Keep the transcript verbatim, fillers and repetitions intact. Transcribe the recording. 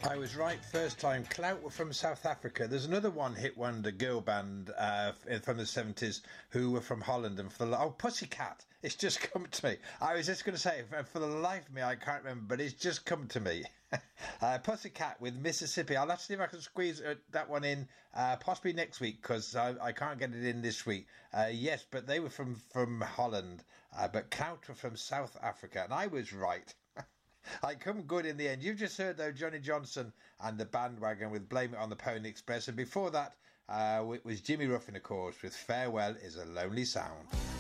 I was right first time. Clout were from South Africa. There's another one-hit wonder girl band uh, from the seventies who were from Holland. And for the oh, Pussycat, it's just come to me. I was just going to say, for the life of me, I can't remember, but it's just come to me. uh, Pussycat with Mississippi. I'll have to see if I can squeeze uh, that one in, uh, possibly next week, because I, I can't get it in this week. Uh, yes, but they were from from Holland, uh, but Clout were from South Africa, and I was right. I come good in the end. You've just heard, though, Johnny Johnson and the Bandwagon with Blame It on the Pony Express. And before that, uh, it was Jimmy Ruffin, of course, with Farewell is a Lonely Sound.